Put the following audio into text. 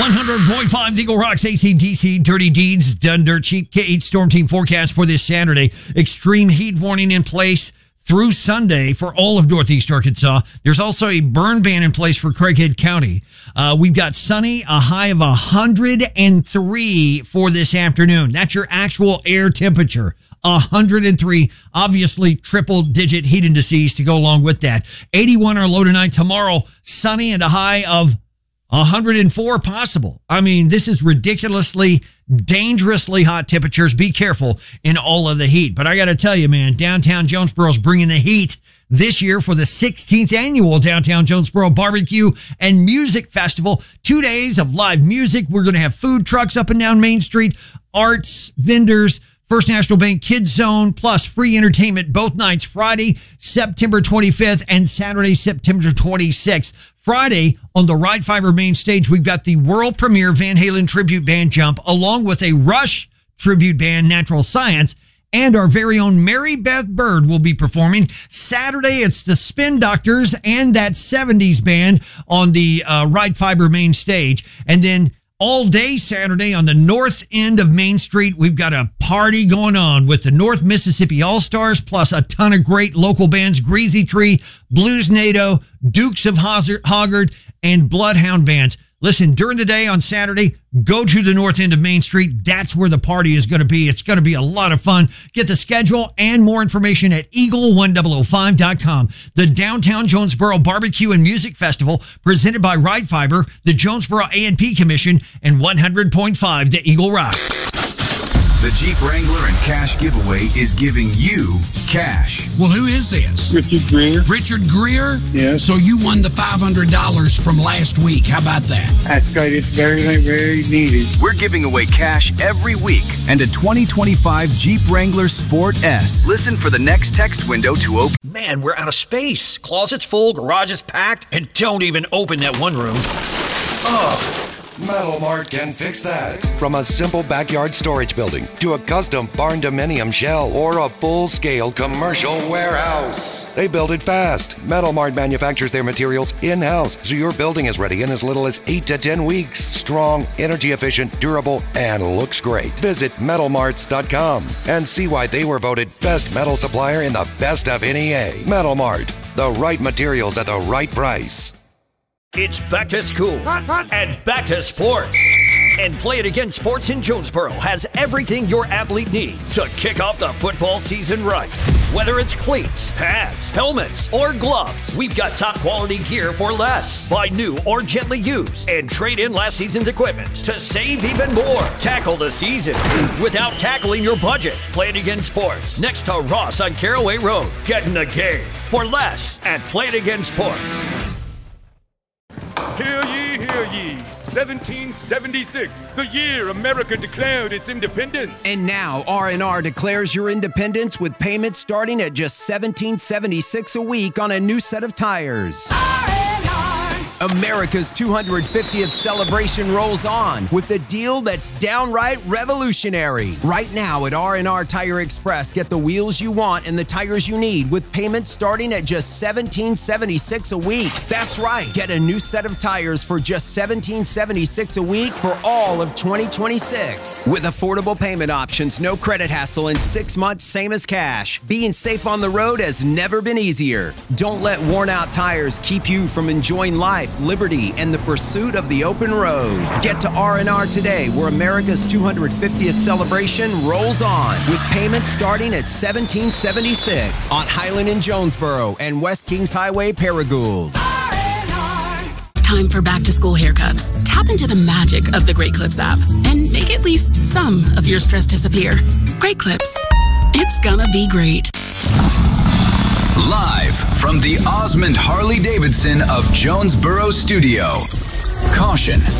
100.5 Eagle Rock's AC/DC Dirty Deeds Done Dirt Cheap. K8 Storm Team forecast for this Saturday. Extreme heat warning in place through Sunday for all of Northeast Arkansas. There's also a burn ban in place for Craighead County. We've got sunny, a high of 103 for this afternoon. That's your actual air temperature. 103, obviously triple-digit heat indices to go along with that. 81 our low tonight. Tomorrow, sunny and a high of 104 possible. I mean, this is ridiculously, dangerously hot temperatures. Be careful in all of the heat. But I got to tell you, man, downtown Jonesboro's bringing the heat this year for the 16th annual Downtown Jonesboro Barbecue and Music Festival. 2 days of live music. We're going to have food trucks up and down Main Street, arts, vendors, First National Bank Kids Zone, plus free entertainment both nights, Friday, September 25th and Saturday, September 26th. Friday, on the Ride Fiber main stage, we've got the world premiere Van Halen tribute band Jump, along with a Rush tribute band Natural Science, and our very own Mary Beth Bird will be performing. Saturday, it's the Spin Doctors and that 70s band on the Ride Fiber main stage. And then all day Saturday on the north end of Main Street, we've got a party going on with the North Mississippi All-Stars, plus a ton of great local bands, Greasy Tree, Blues NATO, Dukes of Hazzard, and Bloodhound bands. Listen, during the day on Saturday, go to the north end of Main Street. That's where the party is going to be. It's going to be a lot of fun. Get the schedule and more information at eagle1005.com. The Downtown Jonesboro Barbecue and Music Festival, presented by Ride Fiber, the Jonesboro A&P Commission, and 100.5 The Eagle Rock. The Jeep Wrangler and Cash giveaway is giving you cash. Well, who is this? Richard Greer. Richard Greer? Yes. So you won the $500 from last week. How about that? That's great. It's very, very needed. We're giving away cash every week and a 2025 Jeep Wrangler Sport S. Listen for the next text window to open. Man, we're out of space. Closet's full, garage is packed, and don't even open that one room. Ugh. Metal Mart can fix that. From a simple backyard storage building to a custom barn dominium shell or a full-scale commercial warehouse, they build it fast. Metal Mart manufactures their materials in-house, so your building is ready in as little as 8 to 10 weeks. Strong, energy efficient, durable, and looks great. Visit metalmarts.com and see why they were voted best metal supplier in the best of NEA. Metal Mart, the right materials at the right price. It's back to school and back to sports. And Play It Again Sports in Jonesboro has everything your athlete needs to kick off the football season right. Whether it's cleats, pads, helmets, or gloves, we've got top quality gear for less. Buy new or gently used and trade in last season's equipment to save even more. Tackle the season without tackling your budget. Play It Again Sports next to Ross on Caraway Road. Get in the game for less at Play It Again Sports. Hear ye, hear ye. 1776, the year America declared its independence. And now R&R declares your independence with payments starting at just $17.76 a week on a new set of tires. America's 250th celebration rolls on with a deal that's downright revolutionary. Right now at R&R Tire Express, get the wheels you want and the tires you need with payments starting at just $17.76 a week. That's right. Get a new set of tires for just $17.76 a week for all of 2026. With affordable payment options, no credit hassle, and 6 months same as cash. Being safe on the road has never been easier. Don't let worn out tires keep you from enjoying life, liberty, and the pursuit of the open road. Get to R&R today, where America's 250th celebration rolls on, with payments starting at $17.76 on Highland in Jonesboro and West Kings Highway, Paragould. It's time for back-to-school haircuts. Tap into the magic of the Great Clips app and make at least some of your stress disappear. Great Clips. It's gonna be great. Live from the Osmond Harley-Davidson of Jonesboro Studio. Caution.